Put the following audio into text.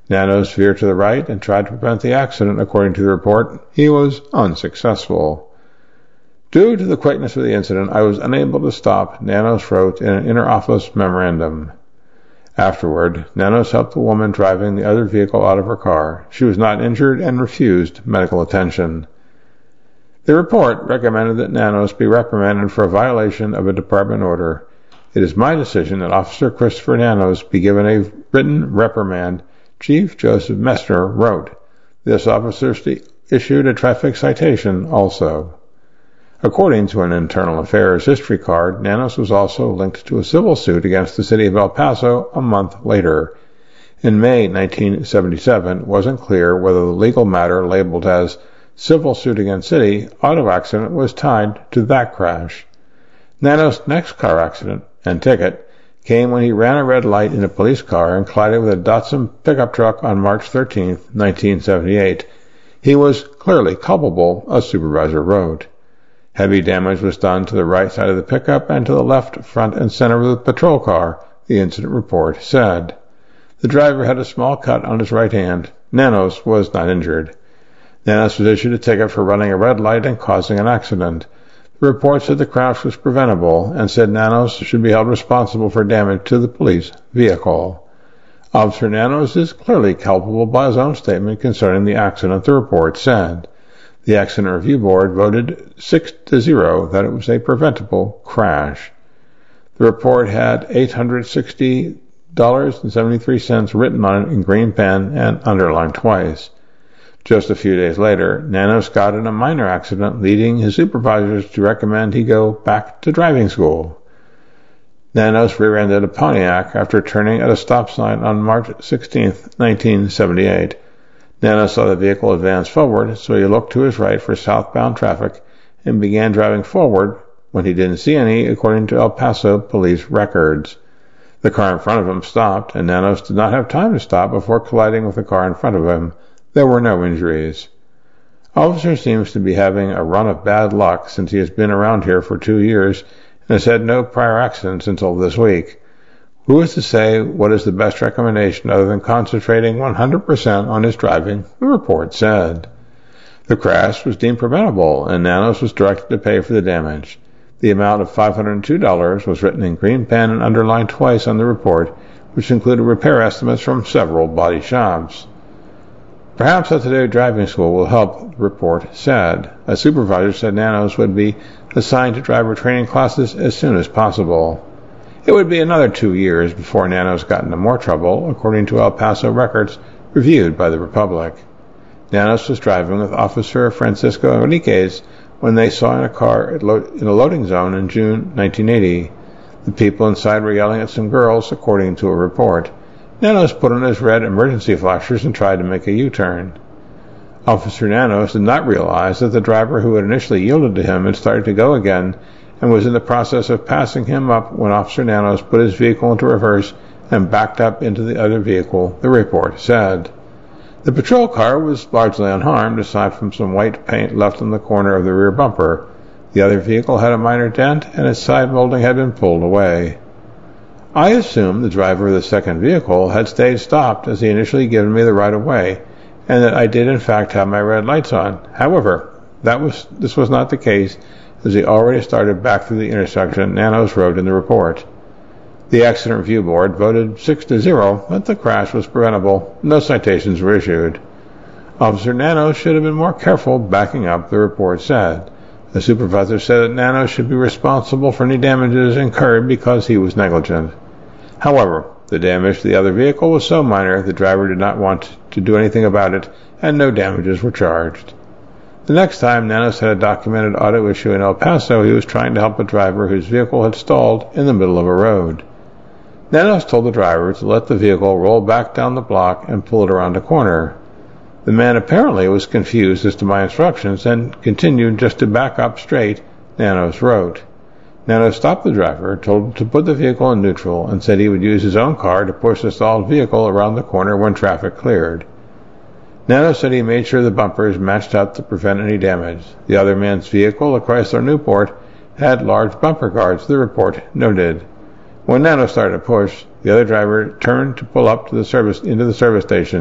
Nanos veered to the right and tried to prevent the accident. According to the report, he was unsuccessful. Due to the quickness of the incident, I was unable to stop, Nanos wrote in an inter-office memorandum. Afterward, Nanos helped the woman driving the other vehicle out of her car. She was not injured and refused medical attention. The report recommended that Nanos be reprimanded for a violation of a department order. It is my decision that Officer Christopher Nanos be given a written reprimand, Chief Joseph Messner wrote. This officer issued a traffic citation also. According to an internal affairs history card, Nanos was also linked to a civil suit against the city of El Paso a month later. In May 1977, it wasn't clear whether the legal matter labeled as civil suit against city auto accident was tied to that crash. Nanos' next car accident and ticket came when he ran a red light in a police car and collided with a Datsun pickup truck on March 13, 1978. He was clearly culpable, a supervisor wrote. Heavy damage was done to the right side of the pickup and to the left front and center of the patrol car, the incident report said. The driver had a small cut on his right hand. Nanos was not injured. Nanos was issued a ticket for running a red light and causing an accident. The report said the crash was preventable and said Nanos should be held responsible for damage to the police vehicle. Officer Nanos is clearly culpable by his own statement concerning the accident, the report said. The Accident Review Board voted 6-0 that it was a preventable crash. The report had $860.73 written on it in green pen and underlined twice. Just a few days later, Nanos got in a minor accident, leading his supervisors to recommend he go back to driving school. Nanos rear-ended a Pontiac after turning at a stop sign on March 16, 1978. Nanos saw the vehicle advance forward, so he looked to his right for southbound traffic and began driving forward when he didn't see any, according to El Paso police records. The car in front of him stopped, and Nanos did not have time to stop before colliding with the car in front of him. There were no injuries. Officer seems to be having a run of bad luck since he has been around here for 2 years and has had no prior accidents until this week. Who is to say what is the best recommendation other than concentrating 100% on his driving, the report said. The crash was deemed preventable, and Nanos was directed to pay for the damage. The amount of $502 was written in green pen and underlined twice on the report, which included repair estimates from several body shops. Perhaps a today driving school will help, the report said. A supervisor said Nanos would be assigned to driver training classes as soon as possible. It would be another 2 years before Nanos got into more trouble, according to El Paso records reviewed by the Republic. Nanos was driving with Officer Francisco Enriquez when they saw in a car in a loading zone in June 1980. The people inside were yelling at some girls, according to a report. Nanos put on his red emergency flashers and tried to make a U-turn. Officer Nanos did not realize that the driver who had initially yielded to him had started to go again and was in the process of passing him up when Officer Nanos put his vehicle into reverse and backed up into the other vehicle, the report said. The patrol car was largely unharmed, aside from some white paint left on the corner of the rear bumper. The other vehicle had a minor dent, and its side molding had been pulled away. I assumed the driver of the second vehicle had stayed stopped as he initially given me the right-of-way, and that I did in fact have my red lights on. However, this was not the case, as he already started back through the intersection Nanos wrote in the report. The Accident Review Board voted 6-0 that the crash was preventable. No citations were issued. Officer Nanos should have been more careful backing up, the report said. The supervisor said that Nanos should be responsible for any damages incurred because he was negligent. However, the damage to the other vehicle was so minor the driver did not want to do anything about it, and no damages were charged. The next time Nanos had a documented auto issue in El Paso, he was trying to help a driver whose vehicle had stalled in the middle of a road. Nanos told the driver to let the vehicle roll back down the block and pull it around a corner. The man apparently was confused as to my instructions and continued just to back up straight, Nanos wrote. Nanos stopped the driver, told him to put the vehicle in neutral, and said he would use his own car to push the stalled vehicle around the corner when traffic cleared. Nanos said he made sure the bumpers matched up to prevent any damage. The other man's vehicle, a Chrysler Newport, had large bumper guards, the report noted. When Nanos started to push, the other driver turned to pull up into the service station.